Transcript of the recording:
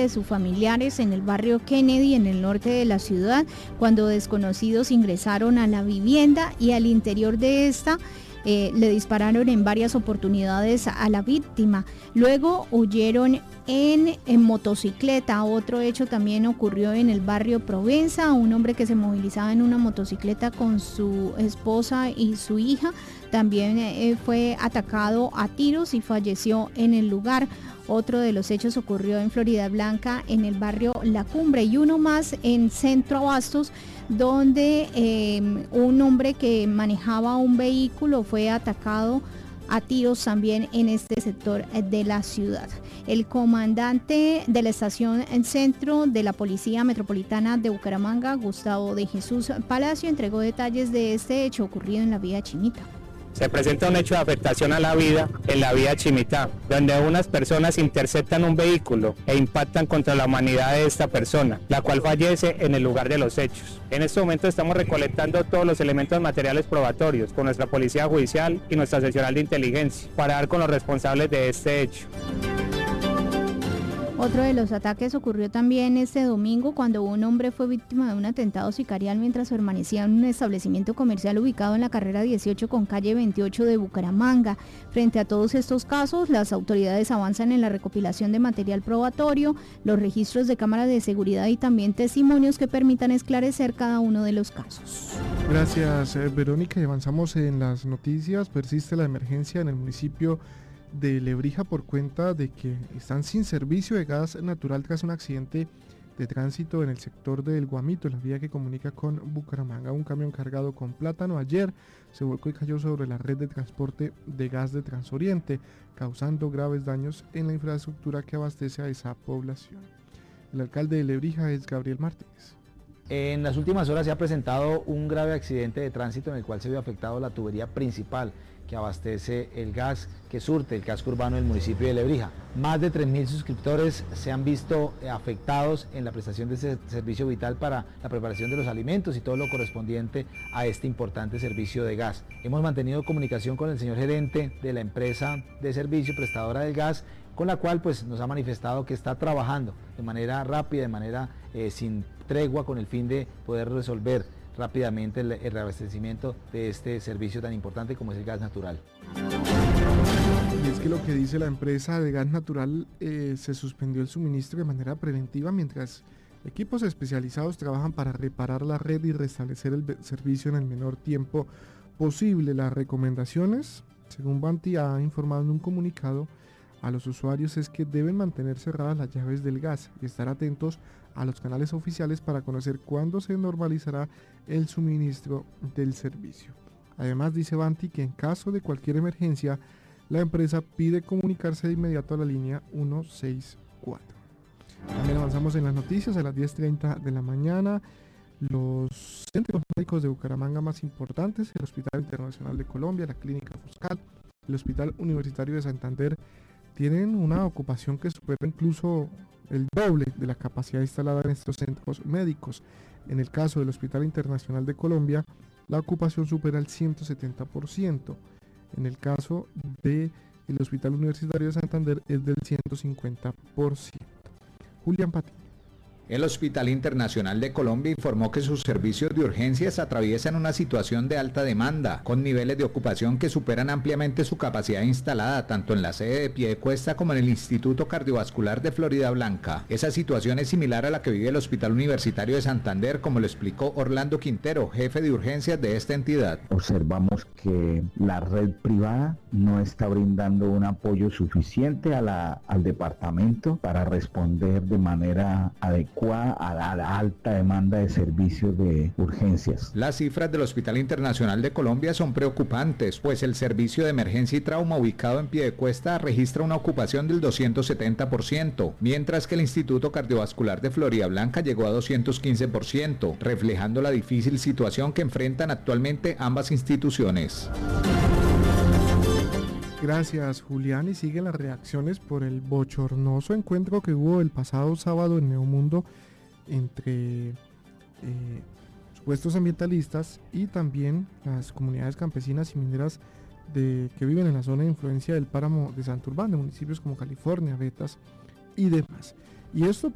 de sus familiares en el barrio Kennedy, en el norte de la ciudad, cuando desconocidos ingresaron a la vivienda y al interior de esta le dispararon en varias oportunidades a la víctima. Luego huyeron en motocicleta. Otro hecho también ocurrió en el barrio Provenza. Un hombre que se movilizaba en una motocicleta con su esposa y su hija también fue atacado a tiros y falleció en el lugar. Otro de los hechos ocurrió en Florida Blanca, en el barrio La Cumbre, y uno más en Centro Abastos, donde un hombre que manejaba un vehículo fue atacado a tiros también en este sector de la ciudad. El comandante de la estación en centro de la Policía Metropolitana de Bucaramanga, Gustavo de Jesús Palacio, entregó detalles de este hecho ocurrido en la vía Chimita. Se presenta un hecho de afectación a la vida en la vía Chimitá, donde unas personas interceptan un vehículo e impactan contra la humanidad de esta persona, la cual fallece en el lugar de los hechos. En este momento estamos recolectando todos los elementos materiales probatorios con nuestra Policía Judicial y nuestra seccional de inteligencia para dar con los responsables de este hecho. Otro de los ataques ocurrió también este domingo cuando un hombre fue víctima de un atentado sicarial mientras permanecía en un establecimiento comercial ubicado en la carrera 18 con calle 28 de Bucaramanga. Frente a todos estos casos, las autoridades avanzan en la recopilación de material probatorio, los registros de cámaras de seguridad y también testimonios que permitan esclarecer cada uno de los casos. Gracias, Verónica. Y avanzamos en las noticias. Persiste la emergencia en el municipio de Lebrija por cuenta de que están sin servicio de gas natural tras un accidente de tránsito en el sector del Guamito, en la vía que comunica con Bucaramanga. Un camión cargado con plátano ayer se volcó y cayó sobre la red de transporte de gas de Transoriente, causando graves daños en la infraestructura que abastece a esa población. El alcalde de Lebrija es Gabriel Martínez. En las últimas horas se ha presentado un grave accidente de tránsito en el cual se vio afectado la tubería principal que abastece el gas que surte el casco urbano del municipio de Lebrija. Más de 3.000 suscriptores se han visto afectados en la prestación de ese servicio vital para la preparación de los alimentos y todo lo correspondiente a este importante servicio de gas. Hemos mantenido comunicación con el señor gerente de la empresa de servicio prestadora del gas, con la cual pues nos ha manifestado que está trabajando de manera rápida, de manera sin tregua, con el fin de poder resolver rápidamente el reabastecimiento de este servicio tan importante como es el gas natural. Y es que lo que dice la empresa de gas natural, se suspendió el suministro de manera preventiva mientras equipos especializados trabajan para reparar la red y restablecer el servicio en el menor tiempo posible. Las recomendaciones, según Banti ha informado en un comunicado a los usuarios, es que deben mantener cerradas las llaves del gas y estar atentos a los canales oficiales para conocer cuándo se normalizará el suministro del servicio. Además, dice Banti que en caso de cualquier emergencia, la empresa pide comunicarse de inmediato a la línea 164. También avanzamos en las noticias a las 10:30 de la mañana. Los centros médicos de Bucaramanga más importantes, el Hospital Internacional de Colombia, la Clínica Foscal, el Hospital Universitario de Santander, tienen una ocupación que supera incluso el doble de la capacidad instalada en estos centros médicos. En el caso del Hospital Internacional de Colombia, la ocupación supera el 170%. En el caso del Hospital Universitario de Santander es del 150%. Julián Patiño. El Hospital Internacional de Colombia informó que sus servicios de urgencias atraviesan una situación de alta demanda, con niveles de ocupación que superan ampliamente su capacidad instalada tanto en la sede de Piedecuesta como en el Instituto Cardiovascular de Florida Blanca. Esa situación es similar a la que vive el Hospital Universitario de Santander, como lo explicó Orlando Quintero, jefe de urgencias de esta entidad. Observamos que la red privada no está brindando un apoyo suficiente al departamento para responder de manera adecuada a la alta demanda de servicios de urgencias. Las cifras del Hospital Internacional de Colombia son preocupantes, pues el servicio de emergencia y trauma ubicado en Piedecuesta registra una ocupación del 270%, mientras que el Instituto Cardiovascular de Florida Blanca llegó a 215%, reflejando la difícil situación que enfrentan actualmente ambas instituciones. Gracias, Julián. Y siguen las reacciones por el bochornoso encuentro que hubo el pasado sábado en Neomundo entre supuestos ambientalistas y también las comunidades campesinas y mineras que viven en la zona de influencia del páramo de Santurbán, de municipios como California, Betas y demás. Y esto